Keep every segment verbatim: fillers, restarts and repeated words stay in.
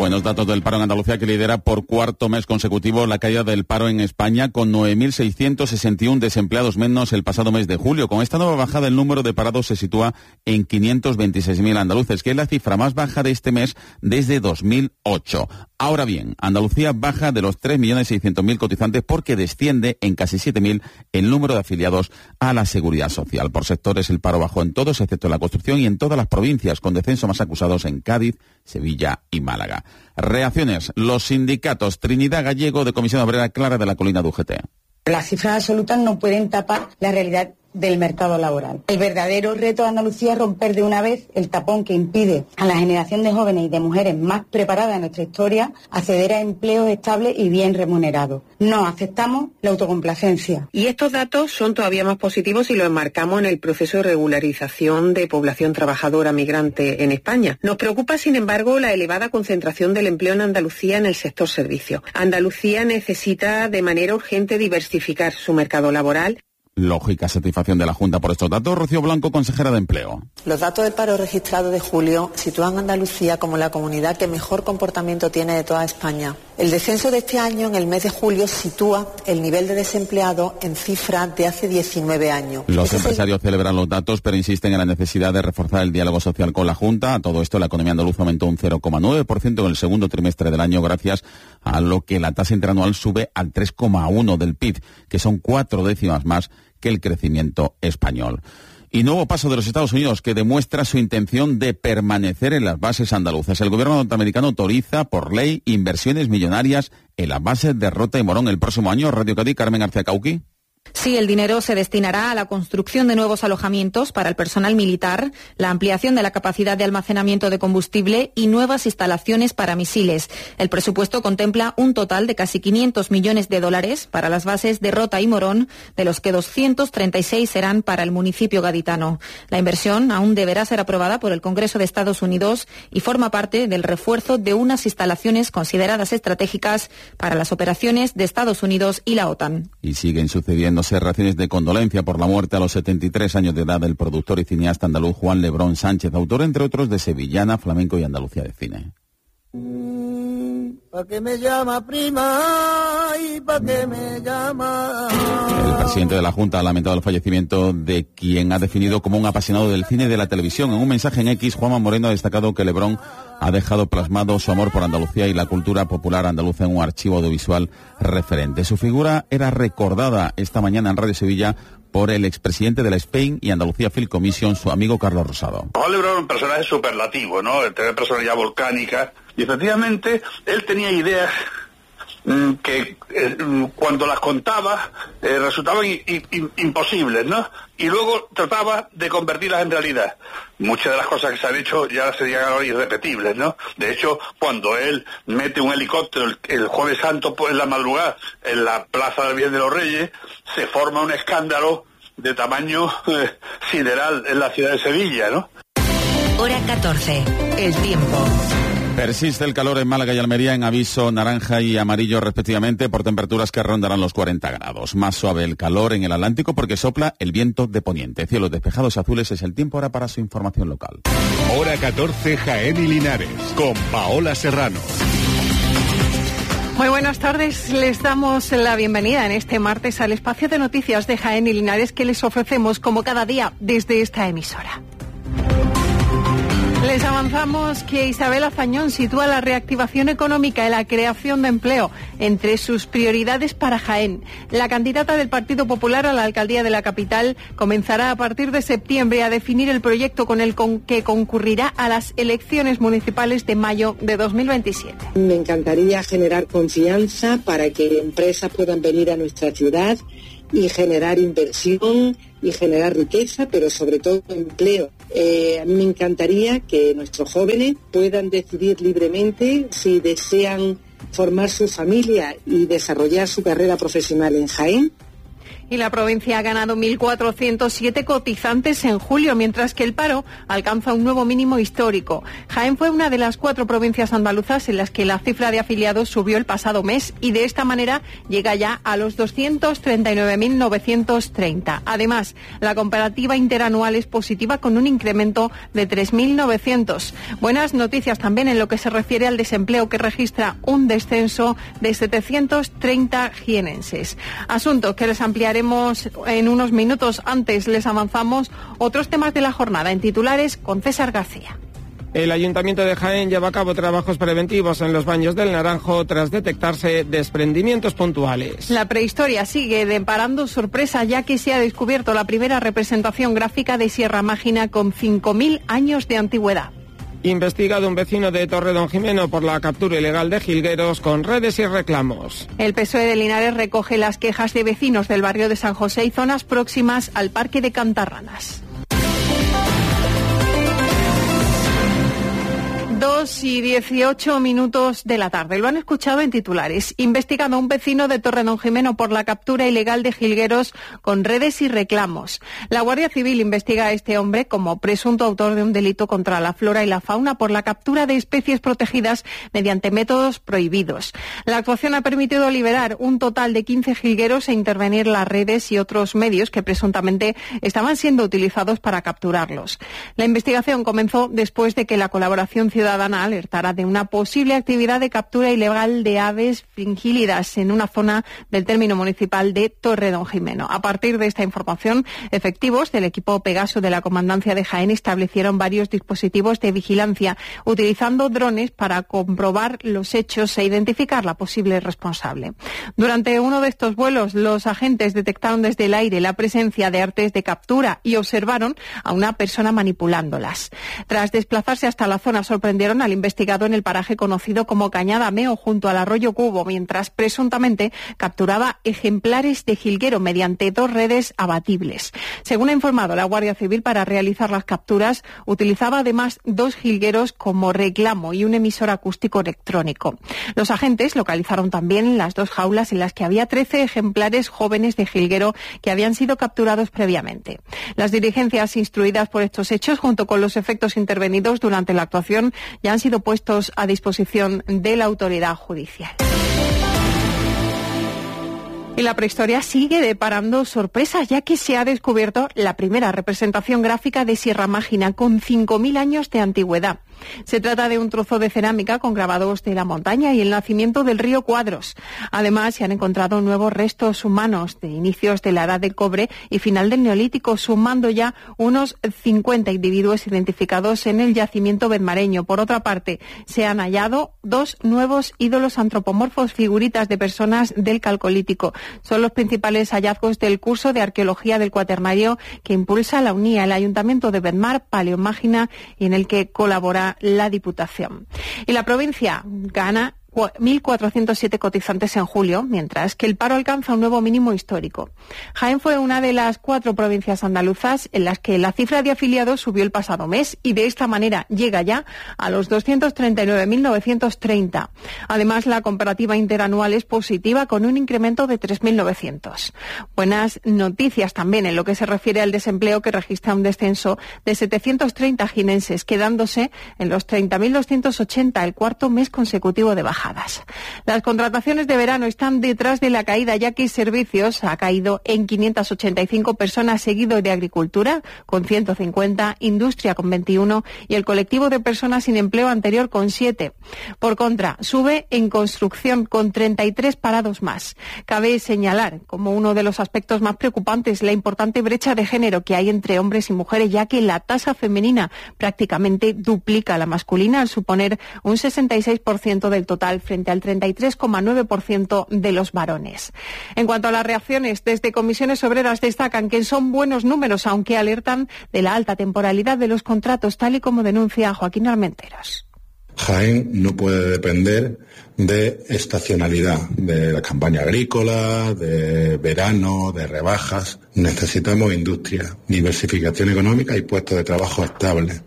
Buenos datos del paro en Andalucía, que lidera por cuarto mes consecutivo la caída del paro en España, con nueve mil seiscientos sesenta y uno desempleados menos el pasado mes de julio. Con esta nueva bajada, el número de parados se sitúa en quinientos veintiséis mil andaluces, que es la cifra más baja de este mes desde dos mil ocho. Ahora bien, Andalucía baja de los tres millones seiscientos mil cotizantes porque desciende en casi siete mil el número de afiliados a la Seguridad Social. Por sectores, el paro bajó en todos, excepto en la construcción y en todas las provincias, con descenso más acusados en Cádiz, Sevilla y Málaga. Reacciones. Los sindicatos. Trinidad Gallego, de Comisión Obrera, Clara de la Colina, de U G T. Las cifras absolutas no pueden tapar la realidad del mercado laboral. El verdadero reto de Andalucía es romper de una vez el tapón que impide a la generación de jóvenes y de mujeres más preparadas de nuestra historia acceder a empleos estables y bien remunerados. No aceptamos la autocomplacencia. Y estos datos son todavía más positivos si los enmarcamos en el proceso de regularización de población trabajadora migrante en España. Nos preocupa, sin embargo, la elevada concentración del empleo en Andalucía en el sector servicio. Andalucía necesita de manera urgente diversificar su mercado laboral. Lógica satisfacción de la Junta por estos datos. Rocío Blanco, consejera de Empleo. Los datos del paro registrado de julio sitúan a Andalucía como la comunidad que mejor comportamiento tiene de toda España. El descenso de este año, en el mes de julio, sitúa el nivel de desempleado en cifras de hace diecinueve años. Los empresarios el... celebran los datos, pero insisten en la necesidad de reforzar el diálogo social con la Junta. A todo esto, la economía andaluza aumentó un cero coma nueve por ciento en el segundo trimestre del año, gracias a lo que la tasa interanual sube al tres coma uno del P I B, que son cuatro décimas más que el crecimiento español. Y nuevo paso de los Estados Unidos, que demuestra su intención de permanecer en las bases andaluzas. El gobierno norteamericano autoriza por ley inversiones millonarias en las bases de Rota y Morón el próximo año. Radio Cádiz, Carmen García Cauqui. Sí, el dinero se destinará a la construcción de nuevos alojamientos para el personal militar, la ampliación de la capacidad de almacenamiento de combustible y nuevas instalaciones para misiles. El presupuesto contempla un total de casi quinientos millones de dólares para las bases de Rota y Morón, de los que doscientos treinta y seis serán para el municipio gaditano. La inversión aún deberá ser aprobada por el Congreso de Estados Unidos y forma parte del refuerzo de unas instalaciones consideradas estratégicas para las operaciones de Estados Unidos y la OTAN. Y siguen sucediendo reacciones de condolencia por la muerte a los setenta y tres años de edad del productor y cineasta andaluz Juan Lebrón Sánchez, autor, entre otros, de Sevillana, Flamenco y Andalucía de cine. ¿Pa qué me llama prima? ¿Y pa qué me llama? El presidente de la Junta ha lamentado el fallecimiento de quien ha definido como un apasionado del cine y de la televisión. En un mensaje en X, Juanma Moreno ha destacado que Lebrón ha dejado plasmado su amor por Andalucía y la cultura popular andaluza en un archivo audiovisual referente. Su figura era recordada esta mañana en Radio Sevilla por el expresidente de la Spain y Andalucía Film Commission, su amigo Carlos Rosado. Juan Lebrón era un personaje superlativo, ¿no? Tenía personalidad volcánica y efectivamente él tenía ideas mmm, que eh, cuando las contaba eh, resultaban i- i- imposibles, ¿no? Y luego trataba de convertirlas en realidad. Muchas de las cosas que se han hecho ya serían ahora irrepetibles, ¿no? De hecho, cuando él mete un helicóptero el, el Jueves Santo pues, en la madrugada en la Plaza del Bien de los Reyes, se forma un escándalo de tamaño eh, sideral en la ciudad de Sevilla, ¿no? Hora catorce, el tiempo. Persiste el calor en Málaga y Almería en aviso naranja y amarillo respectivamente por temperaturas que rondarán los cuarenta grados. Más suave el calor en el Atlántico porque sopla el viento de poniente. Cielos despejados azules es el tiempo ahora para su información local. Hora catorce, Jaén y Linares, con Paola Serrano. Muy buenas tardes, les damos la bienvenida en este martes al espacio de noticias de Jaén y Linares que les ofrecemos como cada día desde esta emisora. Les avanzamos que Isabel Azañón sitúa la reactivación económica y la creación de empleo entre sus prioridades para Jaén. La candidata del Partido Popular a la alcaldía de la capital comenzará a partir de septiembre a definir el proyecto con el con que concurrirá a las elecciones municipales de mayo de dos mil veintisiete. Me encantaría generar confianza para que empresas puedan venir a nuestra ciudad y generar inversión y generar riqueza, pero sobre todo empleo. Eh, a mí me encantaría que nuestros jóvenes puedan decidir libremente si desean formar su familia y desarrollar su carrera profesional en Jaén. Y la provincia ha ganado mil cuatrocientos siete cotizantes en julio, mientras que el paro alcanza un nuevo mínimo histórico. Jaén fue una de las cuatro provincias andaluzas en las que la cifra de afiliados subió el pasado mes y de esta manera llega ya a los doscientos treinta y nueve mil novecientos treinta. Además, la comparativa interanual es positiva con un incremento de tres mil novecientos. Buenas noticias también en lo que se refiere al desempleo, que registra un descenso de setecientos treinta jienenses. Asunto que les ampliaré en unos minutos. Antes les avanzamos otros temas de la jornada en titulares con César García. El Ayuntamiento de Jaén lleva a cabo trabajos preventivos en los baños del Naranjo tras detectarse desprendimientos puntuales. La prehistoria sigue deparando sorpresa, ya que se ha descubierto la primera representación gráfica de Sierra Mágina con cinco mil años de antigüedad. Investigado un vecino de Torredonjimeno por la captura ilegal de jilgueros con redes y reclamos. El P S O E de Linares recoge las quejas de vecinos del barrio de San José y zonas próximas al Parque de Cantarranas. Dos y dieciocho minutos de la tarde. Lo han escuchado en titulares. Investigado a un vecino de Torredonjimeno por la captura ilegal de jilgueros con redes y reclamos. La Guardia Civil investiga a este hombre como presunto autor de un delito contra la flora y la fauna por la captura de especies protegidas mediante métodos prohibidos. La actuación ha permitido liberar un total de quince jilgueros e intervenir las redes y otros medios que presuntamente estaban siendo utilizados para capturarlos. La investigación comenzó después de que la colaboración ciudadana Ciudadana alertará de una posible actividad de captura ilegal de aves fringílidas en una zona del término municipal de Torredonjimeno. A partir de esta información, efectivos del equipo Pegaso de la Comandancia de Jaén establecieron varios dispositivos de vigilancia, utilizando drones para comprobar los hechos e identificar la posible responsable. Durante uno de estos vuelos, los agentes detectaron desde el aire la presencia de artes de captura y observaron a una persona manipulándolas. Tras desplazarse hasta la zona sorprendente, al investigado en el paraje conocido como Cañada Meo, junto al arroyo Cubo, mientras presuntamente capturaba ejemplares de jilguero mediante dos redes abatibles. Según ha informado la Guardia Civil, para realizar las capturas utilizaba además dos jilgueros como reclamo y un emisor acústico electrónico. Los agentes localizaron también las dos jaulas en las que había trece ejemplares jóvenes de jilguero que habían sido capturados previamente. Las diligencias instruidas por estos hechos, junto con los efectos intervenidos durante la actuación, ya han sido puestos a disposición de la autoridad judicial. Y la prehistoria sigue deparando sorpresas, ya que se ha descubierto la primera representación gráfica de Sierra Mágina con cinco mil años de antigüedad. Se trata de un trozo de cerámica con grabados de la montaña y el nacimiento del río Cuadros. Además, se han encontrado nuevos restos humanos de inicios de la Edad del Cobre y final del Neolítico, sumando ya unos cincuenta individuos identificados en el yacimiento bedmareño. Por otra parte, se han hallado dos nuevos ídolos antropomorfos, figuritas de personas del Calcolítico. Son los principales hallazgos del curso de arqueología del cuaternario que impulsa la UNIA, el Ayuntamiento de Bedmar, Paleomágina, y en el que colabora la Diputación. Y la provincia gana mil cuatrocientos siete cotizantes en julio, mientras que el paro alcanza un nuevo mínimo histórico. Jaén fue una de las cuatro provincias andaluzas en las que la cifra de afiliados subió el pasado mes y de esta manera llega ya a los doscientos treinta y nueve mil novecientos treinta. Además, la comparativa interanual es positiva con un incremento de tres mil novecientos. Buenas noticias también en lo que se refiere al desempleo, que registra un descenso de setecientos treinta jienenses, quedándose en los treinta mil doscientos ochenta, el cuarto mes consecutivo de baja. Las contrataciones de verano están detrás de la caída, ya que servicios ha caído en quinientas ochenta y cinco personas, seguido de agricultura con ciento cincuenta, industria con veintiuno y el colectivo de personas sin empleo anterior con siete. Por contra, sube en construcción con treinta y tres parados más. Cabe señalar como uno de los aspectos más preocupantes la importante brecha de género que hay entre hombres y mujeres, ya que la tasa femenina prácticamente duplica la masculina, al suponer un sesenta y seis por ciento del total frente al treinta y tres coma nueve por ciento de los varones. En cuanto a las reacciones, desde Comisiones Obreras destacan que son buenos números, aunque alertan de la alta temporalidad de los contratos, tal y como denuncia Joaquín Armenteros. Jaén no puede depender de estacionalidad, de la campaña agrícola, de verano, de rebajas. Necesitamos industria, diversificación económica y puestos de trabajo estables.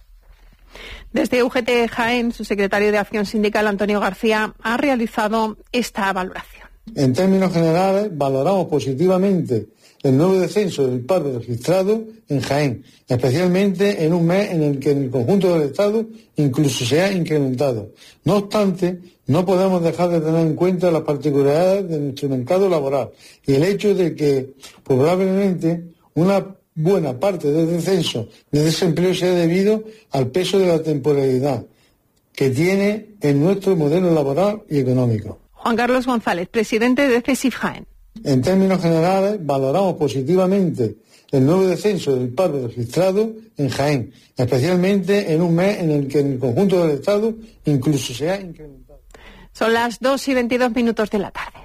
Desde U G T Jaén, su secretario de Acción Sindical, Antonio García, ha realizado esta valoración. En términos generales, valoramos positivamente el nuevo descenso del paro registrado en Jaén, especialmente en un mes en el que en el conjunto del Estado incluso se ha incrementado. No obstante, no podemos dejar de tener en cuenta las particularidades de nuestro mercado laboral y el hecho de que probablemente una buena parte del descenso de desempleo sea debido al peso de la temporalidad que tiene en nuestro modelo laboral y económico. Juan Carlos González, presidente de CESIF Jaén. En términos generales, valoramos positivamente el nuevo descenso del paro registrado en Jaén, especialmente en un mes en el que en el conjunto del Estado incluso se ha incrementado. Son las dos y veintidós minutos de la tarde.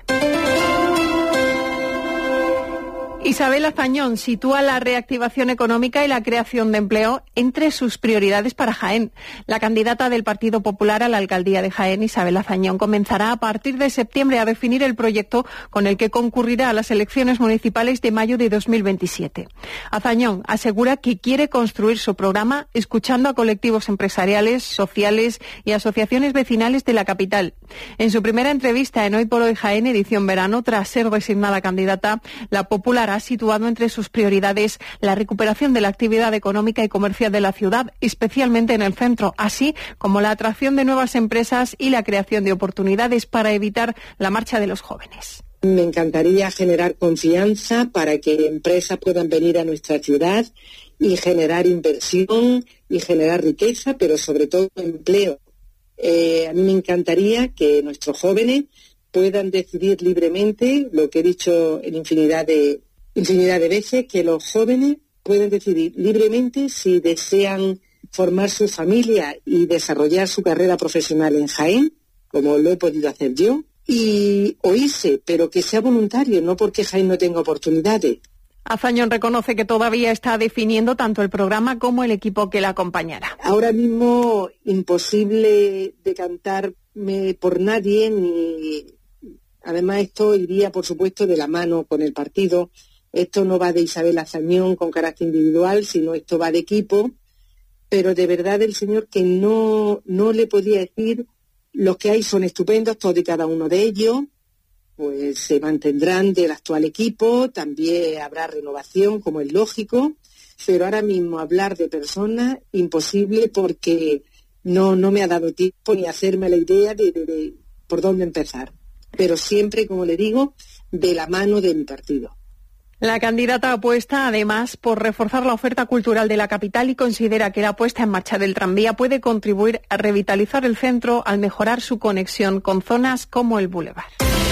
Isabel Azañón sitúa la reactivación económica y la creación de empleo entre sus prioridades para Jaén. La candidata del Partido Popular a la alcaldía de Jaén, Isabel Azañón, comenzará a partir de septiembre a definir el proyecto con el que concurrirá a las elecciones municipales de mayo de dos mil veintisiete. Azañón asegura que quiere construir su programa escuchando a colectivos empresariales, sociales y asociaciones vecinales de la capital. En su primera entrevista en Hoy por Hoy Jaén, edición verano, tras ser designada candidata, la Popular ha situado entre sus prioridades la recuperación de la actividad económica y comercial de la ciudad, especialmente en el centro, así como la atracción de nuevas empresas y la creación de oportunidades para evitar la marcha de los jóvenes. Me encantaría generar confianza para que empresas puedan venir a nuestra ciudad y generar inversión y generar riqueza, pero sobre todo empleo. Eh, a mí me encantaría que nuestros jóvenes puedan decidir libremente, lo que he dicho en infinidad de infinidad de veces, que los jóvenes pueden decidir libremente si desean formar su familia y desarrollar su carrera profesional en Jaén, como lo he podido hacer yo, y o irse, pero que sea voluntario, no porque Jaén no tenga oportunidades. Azañón reconoce que todavía está definiendo tanto el programa como el equipo que la acompañará. Ahora mismo imposible decantarme por nadie, ni además esto iría, por supuesto, de la mano con el partido. Esto no va de Isabel Azañón con carácter individual, sino esto va de equipo, pero de verdad el señor que no, no le podía decir, los que hay son estupendos, todos y cada uno de ellos, pues se mantendrán del actual equipo, también habrá renovación, como es lógico, pero ahora mismo hablar de personas, imposible, porque no, no me ha dado tiempo ni hacerme la idea de, de, de por dónde empezar, pero siempre, como le digo, de la mano de mi partido. La candidata apuesta, además, por reforzar la oferta cultural de la capital y considera que la puesta en marcha del tranvía puede contribuir a revitalizar el centro al mejorar su conexión con zonas como el Boulevard.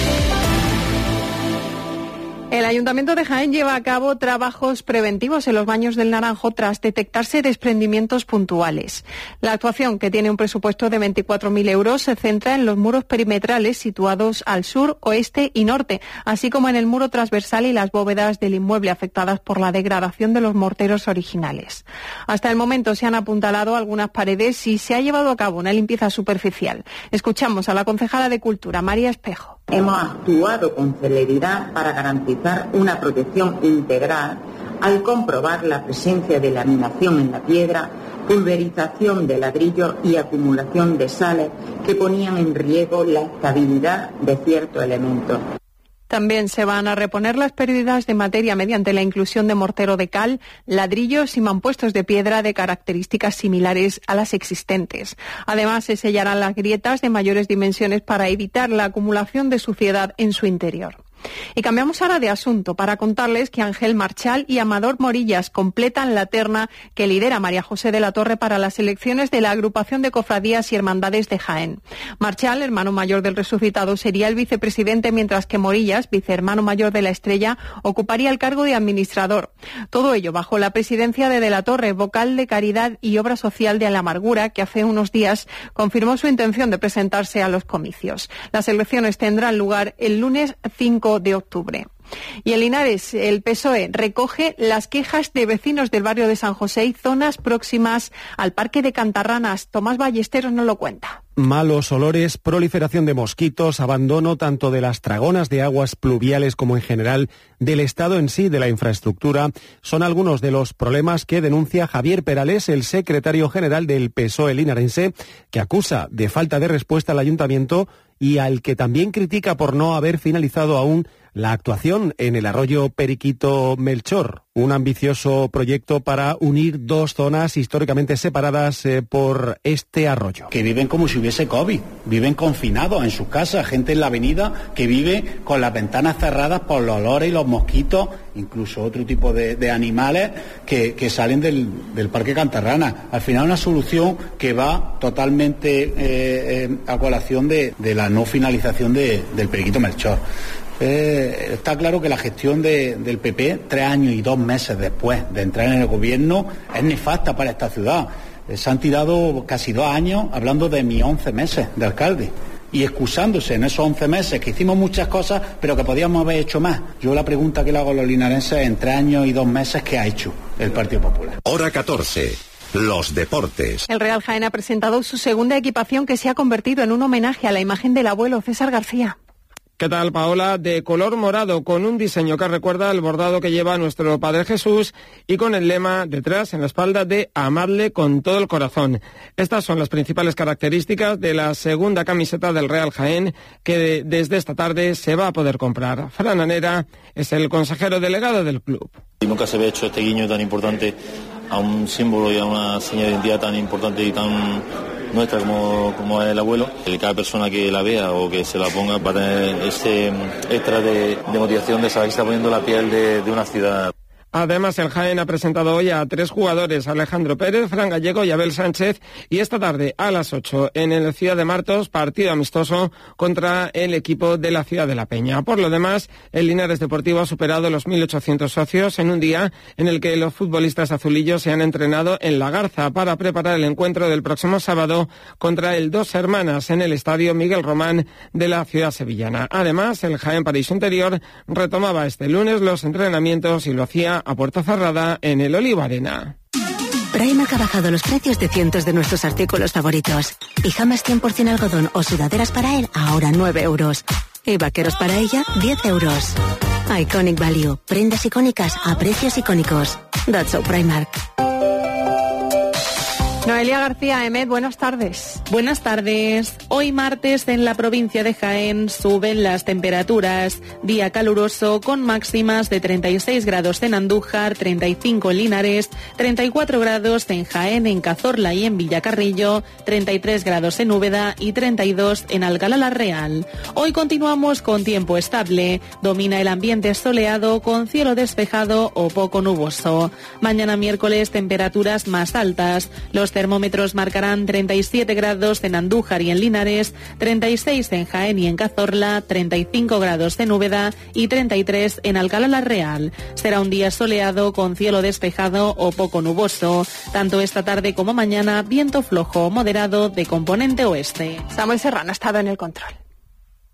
El Ayuntamiento de Jaén lleva a cabo trabajos preventivos en los baños del Naranjo tras detectarse desprendimientos puntuales. La actuación, que tiene un presupuesto de veinticuatro mil euros, se centra en los muros perimetrales situados al sur, oeste y norte, así como en el muro transversal y las bóvedas del inmueble afectadas por la degradación de los morteros originales. Hasta el momento se han apuntalado algunas paredes y se ha llevado a cabo una limpieza superficial. Escuchamos a la concejala de Cultura, María Espejo. Hemos actuado con celeridad para garantizar una protección integral al comprobar la presencia de laminación en la piedra, pulverización de ladrillo y acumulación de sales que ponían en riesgo la estabilidad de ciertos elementos. También se van a reponer las pérdidas de materia mediante la inclusión de mortero de cal, ladrillos y mampuestos de piedra de características similares a las existentes. Además, se sellarán las grietas de mayores dimensiones para evitar la acumulación de suciedad en su interior. Y cambiamos ahora de asunto para contarles que Ángel Marchal y Amador Morillas completan la terna que lidera María José de la Torre para las elecciones de la Agrupación de Cofradías y Hermandades de Jaén. Marchal, hermano mayor del resucitado, sería el vicepresidente, mientras que Morillas, vicehermano mayor de la Estrella, ocuparía el cargo de administrador. Todo ello bajo la presidencia de De la Torre, vocal de Caridad y Obra Social de La Amargura, que hace unos días confirmó su intención de presentarse a los comicios. Las elecciones tendrán lugar el lunes cinco de octubre. Y en Linares, el P S O E recoge las quejas de vecinos del barrio de San José y zonas próximas al Parque de Cantarranas. Tomás Ballesteros nos lo cuenta. Malos olores, proliferación de mosquitos, abandono tanto de las tragonas de aguas pluviales como en general del estado en sí de la infraestructura son algunos de los problemas que denuncia Javier Perales, el secretario general del P S O E linarense, que acusa de falta de respuesta al ayuntamiento y al que también critica por no haber finalizado aún la actuación en el arroyo Periquito Melchor, un ambicioso proyecto para unir dos zonas históricamente separadas eh, por este arroyo. Que viven como si hubiese COVID, viven confinados en sus casas, gente en la avenida que vive con las ventanas cerradas por los olores y los mosquitos, incluso otro tipo de, de animales que, que salen del, del Parque Cantarrana. Al final una solución que va totalmente eh, eh, a colación de, de la no finalización de, del Periquito Melchor. Eh, está claro que la gestión de, del P P, tres años y dos meses después de entrar en el gobierno, es nefasta para esta ciudad. Eh, se han tirado casi dos años hablando de mis once meses de alcalde y excusándose en esos once meses que hicimos muchas cosas, pero que podíamos haber hecho más. Yo la pregunta que le hago a los linarenses es, en tres años y dos meses, ¿qué ha hecho el Partido Popular? Hora catorce. Los deportes. El Real Jaén ha presentado su segunda equipación, que se ha convertido en un homenaje a la imagen del abuelo César García. ¿Qué tal, Paola? De color morado, con un diseño que recuerda al bordado que lleva nuestro Padre Jesús y con el lema detrás, en la espalda, de amarle con todo el corazón. Estas son las principales características de la segunda camiseta del Real Jaén, que desde esta tarde se va a poder comprar. Fran Anera es el consejero delegado del club. Y nunca se había hecho este guiño tan importante a un símbolo y a una señal de identidad tan importante y tan nuestra como, como es el abuelo. Cada persona que la vea o que se la ponga va a tener ese extra de, de motivación de saber que está poniendo la piel de, de una ciudad. Además, el Jaén ha presentado hoy a tres jugadores, Alejandro Pérez, Fran Gallego y Abel Sánchez, y esta tarde a las ocho en el Ciudad de Martos, partido amistoso contra el equipo de la Ciudad de la Peña. Por lo demás, el Linares Deportivo ha superado los mil ochocientos socios en un día en el que los futbolistas azulillos se han entrenado en La Garza para preparar el encuentro del próximo sábado contra el Dos Hermanas en el Estadio Miguel Román de la ciudad sevillana. Además, el Jaén Paraíso Interior retomaba este lunes los entrenamientos y lo hacía a puerta cerrada en el Olivo Arena. Primark ha bajado los precios de cientos de nuestros artículos favoritos. Pijamas cien por ciento algodón o sudaderas para él, ahora nueve euros. Y vaqueros para ella, diez euros. Iconic Value. Prendas icónicas a precios icónicos. That's so Primark. Noelia García, Emet, buenas tardes. Buenas tardes. Hoy martes en la provincia de Jaén suben las temperaturas. Día caluroso con máximas de treinta y seis grados en Andújar, treinta y cinco en Linares, treinta y cuatro grados en Jaén, en Cazorla y en Villacarrillo, treinta y tres grados en Úbeda y treinta y dos en Alcalá la Real. Hoy continuamos con tiempo estable. Domina el ambiente soleado con cielo despejado o poco nuboso. Mañana miércoles temperaturas más altas. Los termómetros marcarán treinta y siete grados en Andújar y en Linares, treinta y seis en Jaén y en Cazorla, treinta y cinco grados en Úbeda y treinta y tres en Alcalá la Real. Será un día soleado con cielo despejado o poco nuboso. Tanto esta tarde como mañana, viento flojo moderado de componente oeste. Samuel Serrano ha estado en el control.